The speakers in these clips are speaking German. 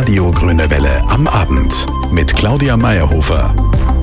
Radio Grüne Welle am Abend mit Claudia Meyerhofer.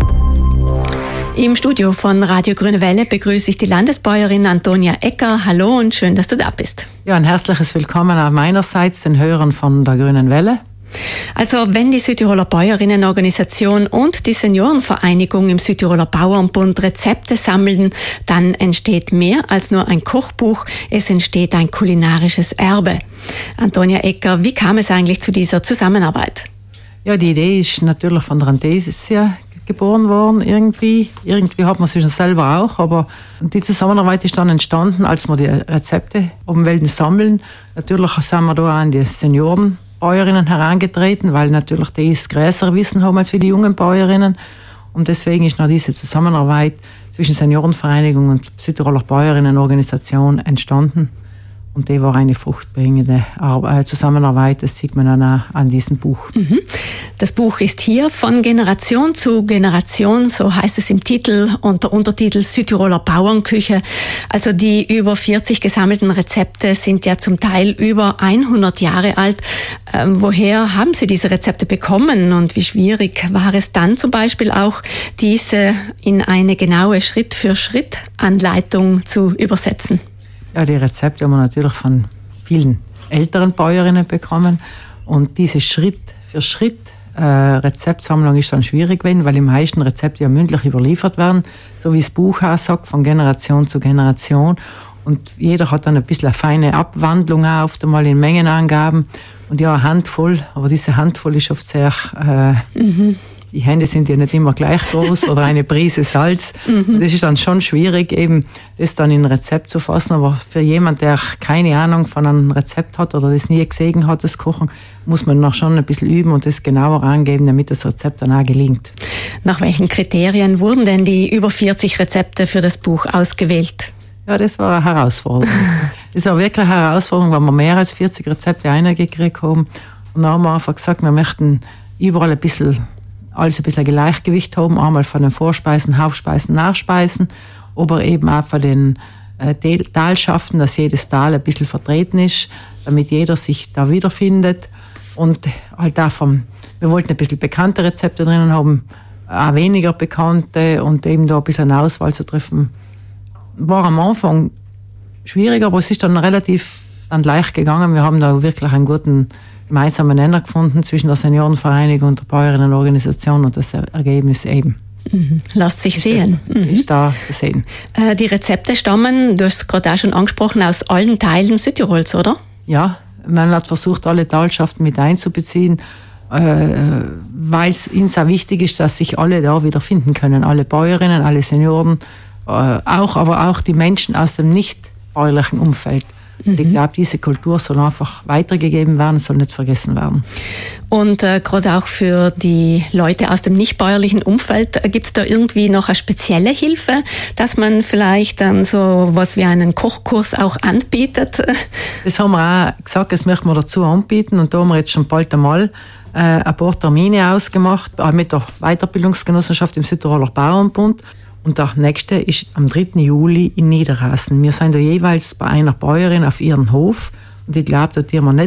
Im Studio von Radio Grüne Welle begrüße ich die Landesbäuerin Antonia Ecker. Hallo und schön, dass du da bist. Ja, ein herzliches Willkommen auch meinerseits den Hörern von der Grünen Welle. Also wenn die Südtiroler Bäuerinnenorganisation und die Seniorenvereinigung im Südtiroler Bauernbund Rezepte sammeln, dann entsteht mehr als nur ein Kochbuch, es entsteht ein kulinarisches Erbe. Antonia Ecker, wie kam es eigentlich zu dieser Zusammenarbeit? Ja, die Idee ist natürlich von der Anthesia geboren worden irgendwie. Irgendwie hat man sie schon selber auch, aber die Zusammenarbeit ist dann entstanden, als wir die Rezepte sammeln. Natürlich sind wir da auch an die Seniorenbäuerinnen herangetreten, weil natürlich die das größere Wissen haben als wir die jungen Bäuerinnen. Und deswegen ist noch diese Zusammenarbeit zwischen Seniorenvereinigung und Südtiroler Bäuerinnenorganisation entstanden. Und die war eine fruchtbringende Zusammenarbeit, das sieht man dann auch an diesem Buch. Das Buch ist hier von Generation zu Generation, so heißt es im Titel und der Untertitel Südtiroler Bauernküche. Also die über 40 gesammelten Rezepte sind ja zum Teil über 100 Jahre alt. Woher haben Sie diese Rezepte bekommen und wie schwierig war es dann zum Beispiel auch, diese in eine genaue Schritt-für-Schritt-Anleitung zu übersetzen? Ja, die Rezepte haben wir natürlich von vielen älteren Bäuerinnen bekommen. Und diese Schritt-für-Schritt-Rezeptsammlung ist dann schwierig gewesen, weil die meisten Rezepte ja mündlich überliefert werden, so wie das Buch auch sagt, von Generation zu Generation. Und jeder hat dann ein bisschen eine feine Abwandlung auch oft einmal in Mengenangaben. Und ja, eine Handvoll, aber diese Handvoll ist oft sehr... Die Hände sind ja nicht immer gleich groß oder eine Prise Salz. Das ist dann schon schwierig, eben das dann in ein Rezept zu fassen. Aber für jemanden, der keine Ahnung von einem Rezept hat oder das nie gesehen hat, das Kochen, muss man noch schon ein bisschen üben und das genauer angeben, damit das Rezept dann auch gelingt. Nach welchen Kriterien wurden denn die über 40 Rezepte für das Buch ausgewählt? Ja, das war eine Herausforderung. Das war wirklich eine Herausforderung, weil wir mehr als 40 Rezepte eingekriegt haben. Und dann haben wir einfach gesagt, wir möchten überall ein bisschen Gleichgewicht haben, einmal von den Vorspeisen, Hauptspeisen, Nachspeisen, aber eben auch von den Talschaften, dass jedes Tal ein bisschen vertreten ist, damit jeder sich da wiederfindet. Und halt auch wir wollten ein bisschen bekannte Rezepte drinnen haben, auch weniger bekannte und eben da ein bisschen eine Auswahl zu treffen. War am Anfang schwierig, aber es ist dann relativ leicht gegangen. Wir haben da wirklich einen guten gemeinsamen Nenner gefunden zwischen der Seniorenvereinigung und der Bäuerinnenorganisation und das Ergebnis eben. Lässt sich sehen. Ist da zu sehen. Die Rezepte stammen, du hast es gerade auch schon angesprochen, aus allen Teilen Südtirols, oder? Ja, man hat versucht, alle Talschaften mit einzubeziehen, weil es ihnen auch wichtig ist, dass sich alle da wieder finden können. Alle Bäuerinnen, alle Senioren, aber auch die Menschen aus dem nicht bäuerlichen Umfeld. Ich glaube, diese Kultur soll einfach weitergegeben werden, soll nicht vergessen werden. Und gerade auch für die Leute aus dem nicht-bäuerlichen Umfeld, gibt es da irgendwie noch eine spezielle Hilfe, dass man vielleicht dann so was wie einen Kochkurs auch anbietet? Das haben wir auch gesagt, das möchten wir dazu anbieten und da haben wir jetzt schon bald einmal ein paar Termine ausgemacht, mit der Weiterbildungsgenossenschaft im Südtiroler Bauernbund. Und der nächste ist am 3. Juli in Niederhasen. Wir sind da jeweils bei einer Bäuerin auf ihrem Hof. Und ich glaube, da tun wir nicht